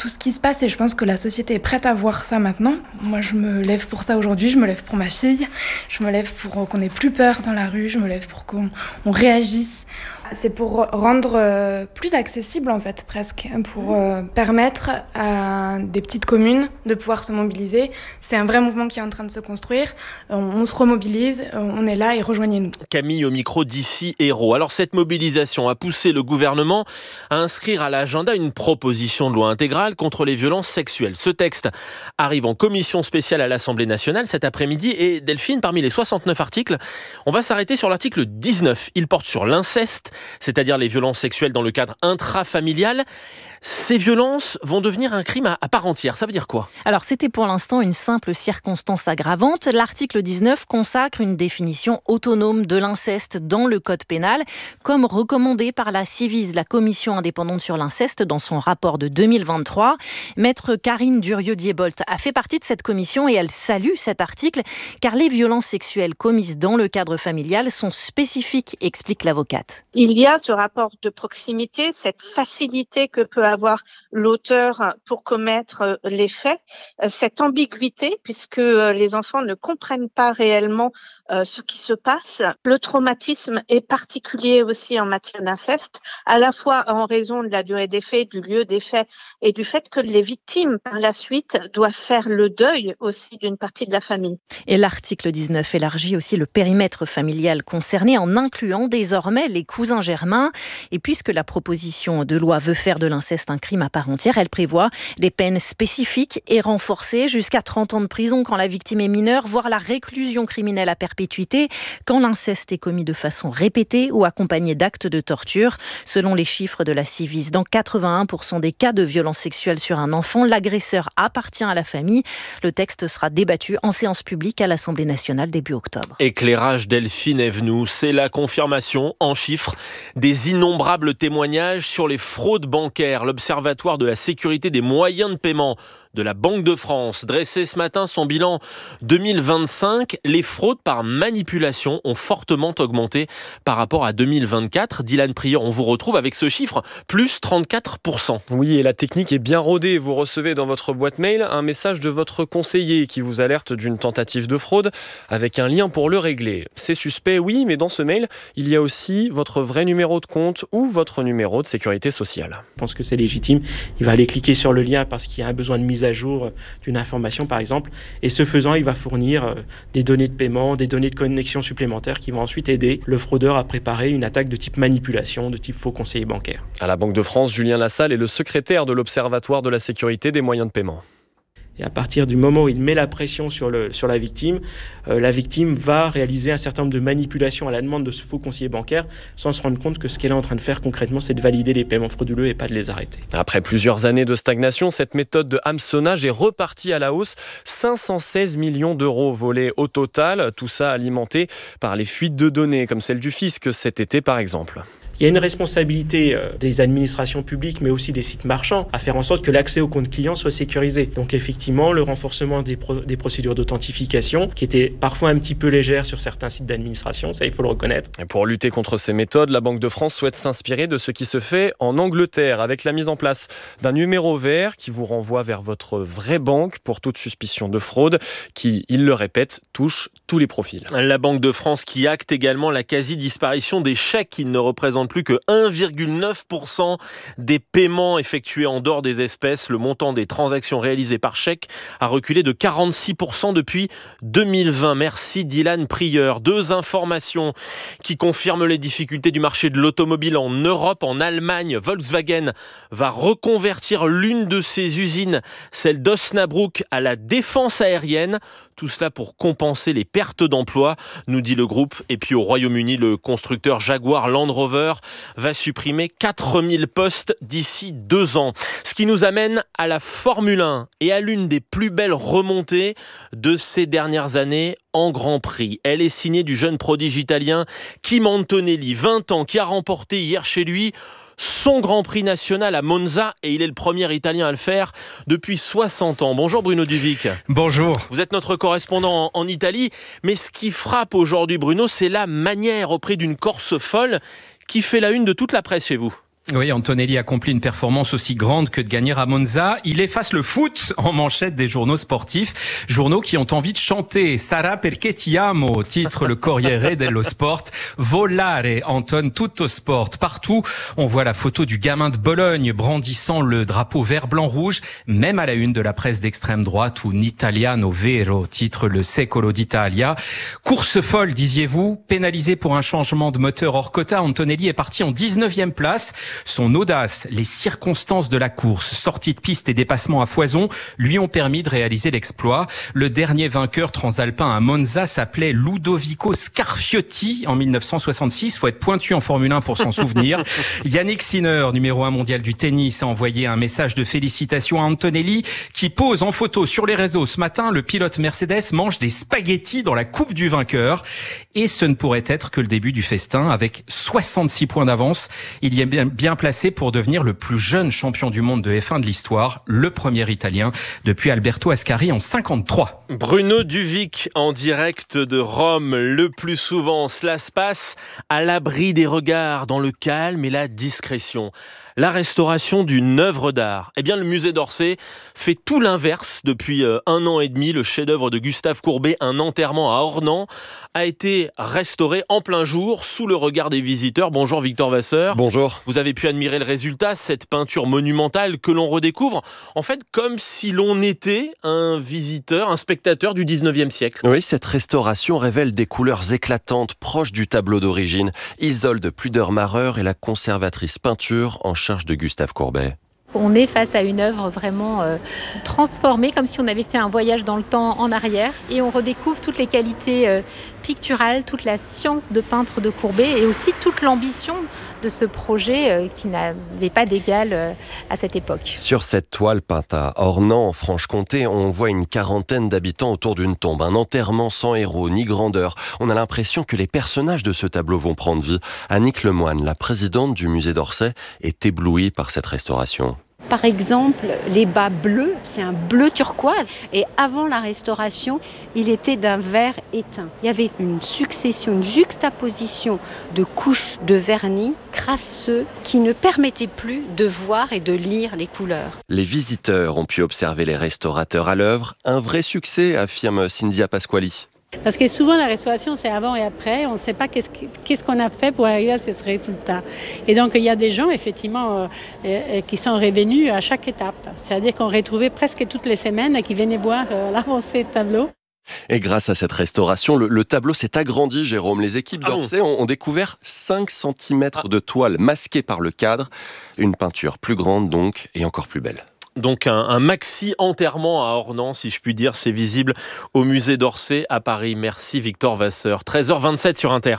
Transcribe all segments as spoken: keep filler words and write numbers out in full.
tout ce qui se passe et je pense que la société est prête à voir ça maintenant. Moi, je me lève pour ça aujourd'hui, je me lève pour ma fille, je me lève pour qu'on n'ait plus peur dans la rue, je me lève pour qu'on on réagisse. C'est pour rendre euh, plus accessible en fait presque, pour euh, permettre à des petites communes de pouvoir se mobiliser. C'est un vrai mouvement qui est en train de se construire. On, on se remobilise, on est là et rejoignez-nous. Camille au micro d'Ici Héros. Alors cette mobilisation a poussé le gouvernement à inscrire à l'agenda une proposition de loi intégrale contre les violences sexuelles. Ce texte arrive en commission spéciale à l'Assemblée nationale cet après-midi et Delphine, parmi les soixante-neuf articles, on va s'arrêter sur l'article dix-neuf. Il porte sur l'inceste, c'est-à-dire les violences sexuelles dans le cadre intrafamilial. Ces violences vont devenir un crime à, à part entière. Ça veut dire quoi ? Alors, c'était pour l'instant une simple circonstance aggravante. L'article dix-neuf consacre une définition autonome de l'inceste dans le code pénal, comme recommandé par la Ciivise, la commission indépendante sur l'inceste, dans son rapport de deux mille vingt-trois. Maître Karine Durieux-Diebolt a fait partie de cette commission et elle salue cet article, car les violences sexuelles commises dans le cadre familial sont spécifiques, explique l'avocate. Il y a ce rapport de proximité, cette facilité que peut avoir l'auteur pour commettre les faits, cette ambiguïté puisque les enfants ne comprennent pas réellement ce qui se passe. Le traumatisme est particulier aussi en matière d'inceste, à la fois en raison de la durée des faits, du lieu des faits et du fait que les victimes par la suite doivent faire le deuil aussi d'une partie de la famille. Et l'article dix-neuf élargit aussi le périmètre familial concerné en incluant désormais les cousins germains. Et puisque la proposition de loi veut faire de l'inceste un crime à part entière, elle prévoit des peines spécifiques et renforcées, jusqu'à trente ans de prison quand la victime est mineure, voire la réclusion criminelle à perpétuité quand l'inceste est commis de façon répétée ou accompagné d'actes de torture. Selon les chiffres de la Ciivise, dans quatre-vingt-un pour cent des cas de violences sexuelles sur un enfant, l'agresseur appartient à la famille. Le texte sera débattu en séance publique à l'Assemblée nationale début octobre. Éclairage Delphine Evenou, c'est la confirmation en chiffres des innombrables témoignages sur les fraudes bancaires. L'Observatoire de la sécurité des moyens de paiement de la Banque de France dressait ce matin son bilan deux mille vingt-cinq. Les fraudes par manipulation ont fortement augmenté par rapport à deux mille vingt-quatre. Dylan Prieur, on vous retrouve avec ce chiffre, plus trente-quatre pour cent. Oui, et la technique est bien rodée. Vous recevez dans votre boîte mail un message de votre conseiller qui vous alerte d'une tentative de fraude avec un lien pour le régler. C'est suspect, oui, mais dans ce mail, il y a aussi votre vrai numéro de compte ou votre numéro de sécurité sociale. Je pense que c'est légitime. Il va aller cliquer sur le lien parce qu'il y a un besoin de mise à jour d'une information, par exemple. Et ce faisant, il va fournir des données de paiement, des données de connexion supplémentaires qui vont ensuite aider le fraudeur à préparer une attaque de type manipulation, de type faux conseiller bancaire. À la Banque de France, Julien Lassalle est le secrétaire de l'Observatoire de la sécurité des moyens de paiement. Et à partir du moment où il met la pression sur, le, sur la victime, euh, la victime va réaliser un certain nombre de manipulations à la demande de ce faux conseiller bancaire sans se rendre compte que ce qu'elle est en train de faire concrètement, c'est de valider les paiements frauduleux et pas de les arrêter. Après plusieurs années de stagnation, cette méthode de hameçonnage est repartie à la hausse. cinq cent seize millions d'euros volés au total, tout ça alimenté par les fuites de données, comme celle du fisc cet été par exemple. Il y a une responsabilité des administrations publiques, mais aussi des sites marchands, à faire en sorte que l'accès aux comptes clients soit sécurisé. Donc effectivement, le renforcement des, pro- des procédures d'authentification, qui étaient parfois un petit peu légères sur certains sites d'administration, ça il faut le reconnaître. Et pour lutter contre ces méthodes, la Banque de France souhaite s'inspirer de ce qui se fait en Angleterre, avec la mise en place d'un numéro vert qui vous renvoie vers votre vraie banque pour toute suspicion de fraude, qui, il le répète, touche tous les profils. La Banque de France qui acte également la quasi-disparition des chèques qui ne représentent plus que un virgule neuf pour cent des paiements effectués en dehors des espèces. Le montant des transactions réalisées par chèque a reculé de quarante-six pour cent depuis deux mille vingt. Merci Dylan Prieur. Deux informations qui confirment les difficultés du marché de l'automobile en Europe. En Allemagne, Volkswagen va reconvertir l'une de ses usines, celle d'Osnabrück, à la défense aérienne. Tout cela pour compenser les pertes d'emplois, nous dit le groupe. Et puis au Royaume-Uni, le constructeur Jaguar Land Rover va supprimer quatre mille postes d'ici deux ans. Ce qui nous amène à la Formule un et à l'une des plus belles remontées de ces dernières années en Grand Prix. Elle est signée du jeune prodige italien Kim Antonelli, vingt ans, qui a remporté hier chez lui son Grand Prix national à Monza et il est le premier Italien à le faire depuis soixante ans. Bonjour Bruno Duvic. Bonjour. Vous êtes notre correspondant en, en Italie, mais ce qui frappe aujourd'hui Bruno, c'est la manière au prix d'une Corse folle qui fait la une de toute la presse chez vous. Oui, Antonelli accomplit une performance aussi grande que de gagner à Monza. Il efface le foot en manchette des journaux sportifs. Journaux qui ont envie de chanter. Sarà perché ti amo, titre le Corriere dello Sport. Volare entonne tutto sport. Partout, on voit la photo du gamin de Bologne brandissant le drapeau vert, blanc, rouge. Même à la une de la presse d'extrême droite où N'Italiano vero, titre le Secolo d'Italia. Course folle, disiez-vous. Pénalisé pour un changement de moteur hors quota, Antonelli est parti en dix-neuvième place. Son audace, les circonstances de la course, sortie de piste et dépassement à foison, lui ont permis de réaliser l'exploit. Le dernier vainqueur transalpin à Monza s'appelait Ludovico Scarfiotti en mille neuf cent soixante-six. Faut être pointu en Formule un pour s'en souvenir. Yannick Sinner, numéro un mondial du tennis, a envoyé un message de félicitations à Antonelli qui pose en photo sur les réseaux. Ce matin, le pilote Mercedes mange des spaghettis dans la coupe du vainqueur. Et ce ne pourrait être que le début du festin. Avec soixante-six points d'avance, il y est bien bien placé pour devenir le plus jeune champion du monde de F un de l'histoire, le premier italien depuis Alberto Ascari en cinquante-trois. Bruno Duvic en direct de Rome. Le plus souvent, cela se passe à l'abri des regards, dans le calme et la discrétion. La restauration d'une œuvre d'art. Eh bien, le musée d'Orsay fait tout l'inverse depuis un an et demi. Le chef-d'œuvre de Gustave Courbet, Un enterrement à Ornans, a été restauré en plein jour, sous le regard des visiteurs. Bonjour Victor Vasseur. Bonjour. Vous avez pu admirer le résultat, cette peinture monumentale que l'on redécouvre, en fait, comme si l'on était un visiteur, un spectateur du dix-neuvième siècle. Oui, cette restauration révèle des couleurs éclatantes, proches du tableau d'origine. Isolde Pluder-Mareur est la conservatrice peinture en charge de Gustave Courbet. On est face à une œuvre vraiment euh, transformée, comme si on avait fait un voyage dans le temps en arrière. Et on redécouvre toutes les qualités euh, picturales, toute la science de peintre de Courbet et aussi toute l'ambition de ce projet euh, qui n'avait pas d'égal euh, à cette époque. Sur cette toile peinte à Ornans, en Franche-Comté, on voit une quarantaine d'habitants autour d'une tombe. Un enterrement sans héros ni grandeur. On a l'impression que les personnages de ce tableau vont prendre vie. Annick Lemoine, la présidente du musée d'Orsay, est éblouie par cette restauration. Par exemple, les bas bleus, c'est un bleu turquoise. Et avant la restauration, il était d'un vert éteint. Il y avait une succession, une juxtaposition de couches de vernis crasseux qui ne permettaient plus de voir et de lire les couleurs. Les visiteurs ont pu observer les restaurateurs à l'œuvre. Un vrai succès, affirme Cynthia Pasquali. Parce que souvent la restauration c'est avant et après, on ne sait pas qu'est-ce, qu'est-ce qu'on a fait pour arriver à ce résultat. Et donc il y a des gens effectivement euh, qui sont revenus à chaque étape. C'est-à-dire qu'on retrouvait presque toutes les semaines et qui venaient voir euh, l'avancée de tableau. Et grâce à cette restauration, le, le tableau s'est agrandi, Jérôme. Les équipes d'Orsay ah bon. ont, ont découvert cinq centimètres ah. de toile masquée par le cadre. Une peinture plus grande donc et encore plus belle. Donc un, un maxi enterrement à Ornans, si je puis dire, c'est visible au musée d'Orsay à Paris. Merci Victor Vasseur. treize heures vingt-sept sur Inter.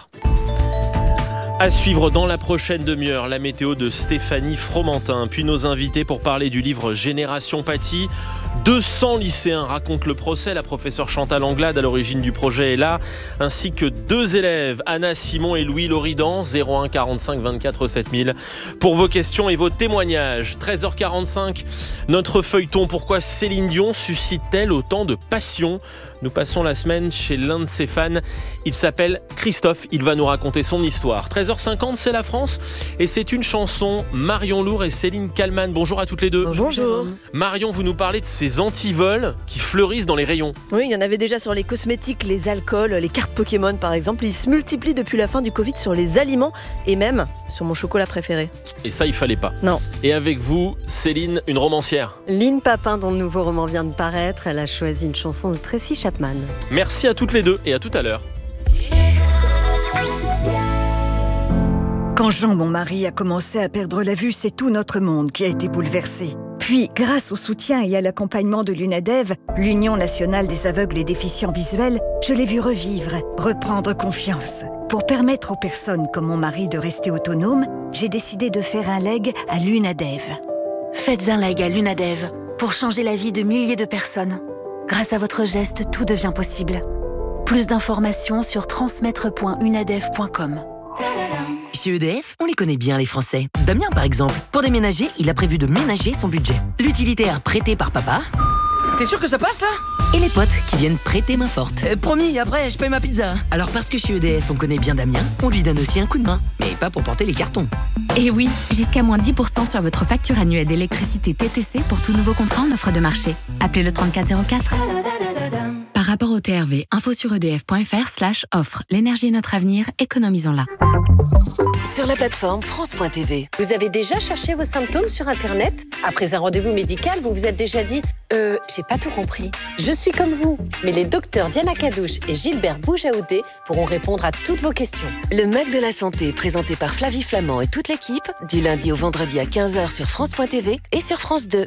À suivre dans la prochaine demi-heure, la météo de Stéphanie Fromentin, puis nos invités pour parler du livre Génération Paty. deux cents lycéens racontent le procès. La professeure Chantal Anglade, à l'origine du projet, est là, ainsi que deux élèves, Anna Simon et Louis Loridan, zéro un quarante-cinq vingt-quatre sept mille, pour vos questions et vos témoignages. treize heures quarante-cinq, notre feuilleton, pourquoi Céline Dion suscite-t-elle autant de passion ? Nous passons la semaine chez l'un de ses fans. Il s'appelle Christophe. Il va nous raconter son histoire. treize heures cinquante, c'est la France. Et c'est une chanson. Marion Lourd et Céline Kallmann. Bonjour à toutes les deux. Bonjour. Marion, vous nous parlez de ces antivols qui fleurissent dans les rayons. Oui, il y en avait déjà sur les cosmétiques, les alcools, les cartes Pokémon par exemple. Ils se multiplient depuis la fin du Covid sur les aliments et même sur mon chocolat préféré. Et ça, il fallait pas. Non. Et avec vous, Céline, une romancière. Line Papin, dont le nouveau roman vient de paraître. Elle a choisi une chanson de Tracy Chapman. Merci à toutes les deux et à tout à l'heure. Quand Jean, mon mari, a commencé à perdre la vue, c'est tout notre monde qui a été bouleversé. Puis, grâce au soutien et à l'accompagnement de l'UNADEV, l'Union nationale des aveugles et déficients visuels, je l'ai vu revivre, reprendre confiance. Pour permettre aux personnes comme mon mari de rester autonomes, j'ai décidé de faire un leg à l'UNADEV. Faites un leg à l'UNADEV pour changer la vie de milliers de personnes. Grâce à votre geste, tout devient possible. Plus d'informations sur transmettre point unadev point com. Chez E D F, on les connaît bien les Français. Damien par exemple, pour déménager, il a prévu de ménager son budget. L'utilitaire prêté par papa. T'es sûr que ça passe là ? et les potes qui viennent prêter main forte. Euh, promis, après, je paye ma pizza. Alors parce que chez E D F, on connaît bien Damien, on lui donne aussi un coup de main. Mais pas pour porter les cartons. Et oui, jusqu'à moins dix pour cent sur votre facture annuelle d'électricité T T C pour tout nouveau contrat en offre de marché. Appelez le trente-quatre zéro quatre. Par rapport au T R V, info sur edf.fr slash offre. L'énergie est notre avenir, économisons-la. Sur la plateforme France point T V. Vous avez déjà cherché vos symptômes sur Internet ? Après un rendez-vous médical, vous vous êtes déjà dit « Euh, j'ai pas tout compris ». Je suis comme vous, mais les docteurs Diana Cadouche et Gilbert Boujaoudé pourront répondre à toutes vos questions. Le Mac de la Santé, présenté par Flavie Flamand et toute l'équipe, du lundi au vendredi à quinze heures sur France point T V et sur France deux.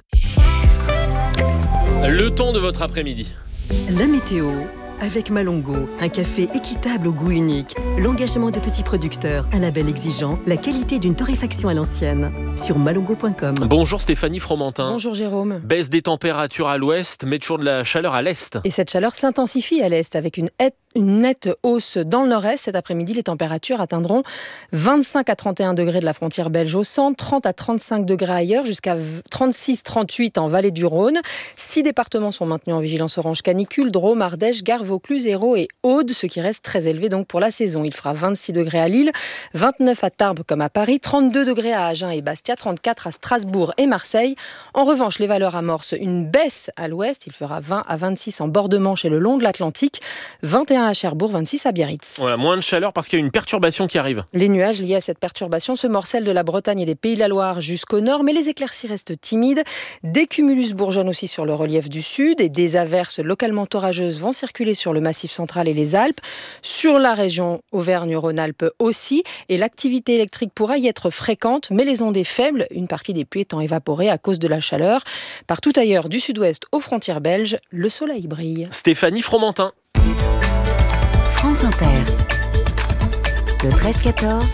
Le temps de votre après-midi. La météo avec Malongo, un café équitable au goût unique, l'engagement de petits producteurs, un label exigeant, la qualité d'une torréfaction à l'ancienne. Sur malongo point com. Bonjour Stéphanie Fromentin. Bonjour Jérôme. Baisse des températures à l'ouest, mais toujours de la chaleur à l'est. Et cette chaleur s'intensifie à l'est avec une aide Une nette hausse dans le nord-est. Cet après-midi, les températures atteindront vingt-cinq à trente et un degrés de la frontière belge au centre, trente à trente-cinq degrés ailleurs, jusqu'à trente-six à trente-huit en vallée du Rhône. Six départements sont maintenus en vigilance orange canicule, Drôme, Ardèche, Gard, Vaucluse, Hérault et Aude, ce qui reste très élevé donc pour la saison. Il fera vingt-six degrés à Lille, vingt-neuf à Tarbes comme à Paris, trente-deux degrés à Agen et Bastia, trente-quatre à Strasbourg et Marseille. En revanche, les valeurs amorcent une baisse à l'ouest. Il fera vingt à vingt-six en bord de Manche et le long de l'Atlantique, vingt et un à Cherbourg, vingt-six à Biarritz. Voilà, moins de chaleur parce qu'il y a une perturbation qui arrive. Les nuages liés à cette perturbation se morcellent de la Bretagne et des Pays de la Loire jusqu'au nord, mais les éclaircies restent timides. Des cumulus bourgeonnent aussi sur le relief du sud et des averses localement orageuses vont circuler sur le Massif central et les Alpes, sur la région Auvergne-Rhône-Alpes aussi, et l'activité électrique pourra y être fréquente, mais les ondes faibles, une partie des pluies étant évaporée à cause de la chaleur. Partout ailleurs, du sud-ouest aux frontières belges, le soleil brille. Stéphanie Fromentin. France Inter. Le treize quatorze.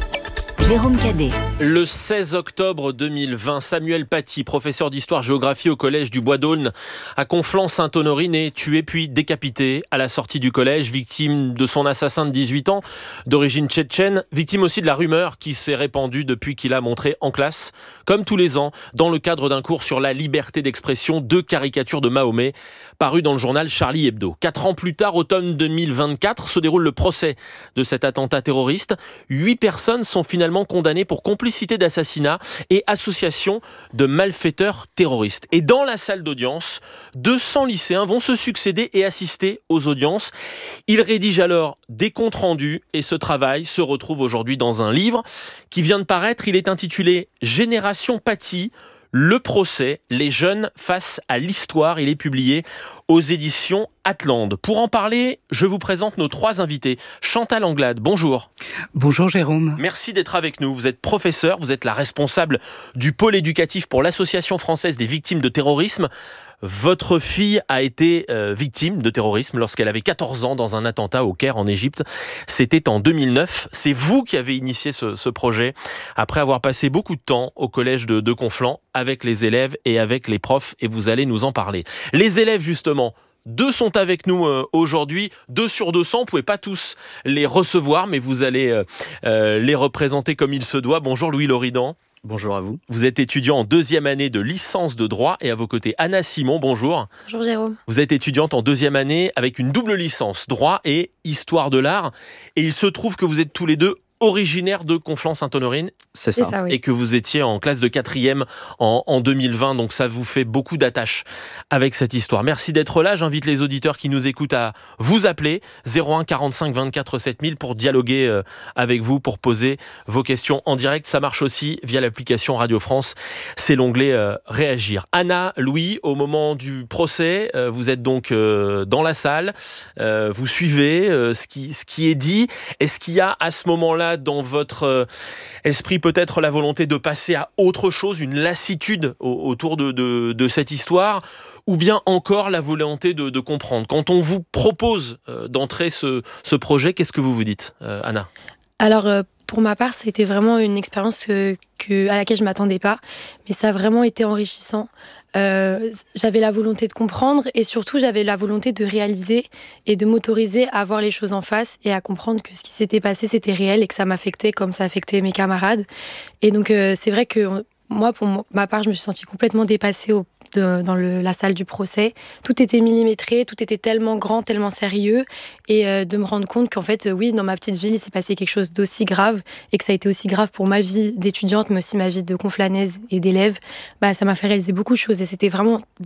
Jérôme Cadet. Le seize octobre deux mille vingt, Samuel Paty, professeur d'histoire-géographie au collège du Bois d'Aulne à Conflans-Sainte-Honorine, est tué puis décapité à la sortie du collège, victime de son assassin de dix-huit ans, d'origine tchétchène, victime aussi de la rumeur qui s'est répandue depuis qu'il a montré en classe, comme tous les ans, dans le cadre d'un cours sur la liberté d'expression, deux caricatures de Mahomet, parues dans le journal Charlie Hebdo. Quatre ans plus tard, automne deux mille vingt-quatre, se déroule le procès de cet attentat terroriste. Huit personnes sont finalement condamnées pour complicité d'assassinat et association de malfaiteurs terroristes. Et dans la salle d'audience, deux cents lycéens vont se succéder et assister aux audiences. Ils rédigent alors des comptes rendus et ce travail se retrouve aujourd'hui dans un livre qui vient de paraître. Il est intitulé « Génération Paty ». Le procès, les jeunes face à l'histoire. Il est publié aux éditions Atlante. Pour en parler, je vous présente nos trois invités. Chantal Anglade, bonjour. Bonjour Jérôme. Merci d'être avec nous. Vous êtes professeur, vous êtes la responsable du pôle éducatif pour l'Association française des victimes de terrorisme. Votre fille a été euh, victime de terrorisme lorsqu'elle avait quatorze ans dans un attentat au Caire en Égypte. C'était en deux mille neuf. C'est vous qui avez initié ce, ce projet après avoir passé beaucoup de temps au collège de, de Conflans avec les élèves et avec les profs, et vous allez nous en parler. Les élèves, justement, deux sont avec nous euh, aujourd'hui, deux sur deux cents. Vous ne pouvez pas tous les recevoir, mais vous allez euh, euh, les représenter comme il se doit. Bonjour Louis Loridan. Bonjour à vous. Vous êtes étudiant en deuxième année de licence de droit et à vos côtés Anna Simon, bonjour. Bonjour Jérôme. Vous êtes étudiante en deuxième année avec une double licence, droit et histoire de l'art. Et il se trouve que vous êtes tous les deux originaire de Conflans-Sainte-Honorine. C'est ça. ça oui. Et que vous étiez en classe de quatrième en, en deux mille vingt, donc ça vous fait beaucoup d'attaches avec cette histoire. Merci d'être là. J'invite les auditeurs qui nous écoutent à vous appeler zéro un quarante-cinq vingt-quatre sept mille pour dialoguer euh, avec vous, pour poser vos questions en direct. Ça marche aussi via l'application Radio France. C'est l'onglet euh, Réagir. Anna, Louis, au moment du procès, euh, vous êtes donc euh, dans la salle. Euh, vous suivez euh, ce, qui, ce qui est dit. Est-ce qu'il y a à ce moment-là dans votre euh, esprit peut-être la volonté de passer à autre chose, une lassitude au, autour de, de, de cette histoire, ou bien encore la volonté de, de comprendre? Quand on vous propose euh, d'entrer ce, ce projet, qu'est-ce que vous vous dites, euh, Anna? Alors, euh, pour ma part, c'était vraiment une expérience que, que, à laquelle je ne m'attendais pas, mais ça a vraiment été enrichissant. Euh, j'avais la volonté de comprendre et surtout j'avais la volonté de réaliser et de m'autoriser à voir les choses en face et à comprendre que ce qui s'était passé c'était réel et que ça m'affectait comme ça affectait mes camarades. Et donc euh, c'est vrai que moi pour ma part je me suis sentie complètement dépassée au, de, dans le, la salle du procès. Tout était millimétré, tout était tellement grand, tellement sérieux. Et euh, de me rendre compte qu'en fait, euh, oui, dans ma petite ville, il s'est passé quelque chose d'aussi grave et que ça a été aussi grave pour ma vie d'étudiante, mais aussi ma vie de conflanaise et d'élève, bah, ça m'a fait réaliser beaucoup de choses. Et c'était vraiment